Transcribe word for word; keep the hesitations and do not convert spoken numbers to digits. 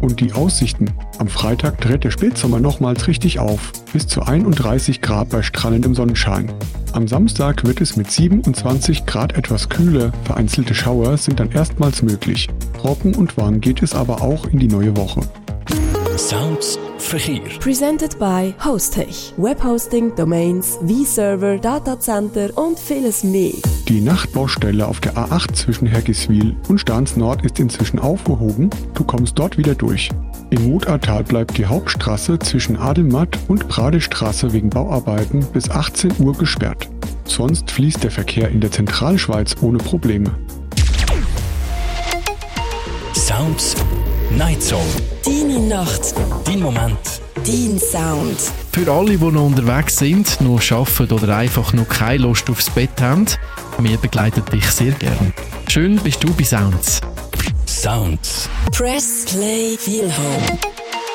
Und die Aussichten. Am Freitag dreht der Spätsommer nochmals richtig auf. Bis zu einunddreißig Grad bei strahlendem Sonnenschein. Am Samstag wird es mit siebenundzwanzig Grad etwas kühler. Vereinzelte Schauer sind dann erstmals möglich. Trocken und warm geht es aber auch in die neue Woche. Sounds Verkehr. Presented by Hostech. Webhosting, Domains, V-Server, Datacenter und vieles mehr. Die Nachtbaustelle auf der A acht zwischen Hergiswil und Stahns Nord ist inzwischen aufgehoben. Du kommst dort wieder durch. Im Mutatal bleibt die Hauptstraße zwischen Adelmatt und Pradestraße wegen Bauarbeiten bis achtzehn Uhr gesperrt. Sonst fließt der Verkehr in der Zentralschweiz ohne Probleme. Sounds Night Zone. Deine Nacht. Dein Moment. Dein Sound. Für alle, die noch unterwegs sind, noch arbeiten oder einfach noch keine Lust aufs Bett haben, wir begleiten dich sehr gern. Schön bist du bei Sounds. Sounds. Press Play Feel Home.